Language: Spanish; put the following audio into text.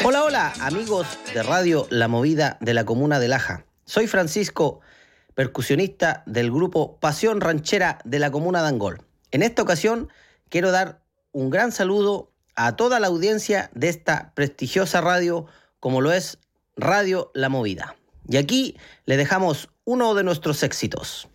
Hola, hola, amigos de Radio La Movida de la comuna de Laja. Soy Francisco, percusionista del grupo Pasión Ranchera de la comuna de Angol. En esta ocasión quiero dar un gran saludo a toda la audiencia de esta prestigiosa radio como lo es Radio La Movida. Y aquí le dejamos uno de nuestros éxitos.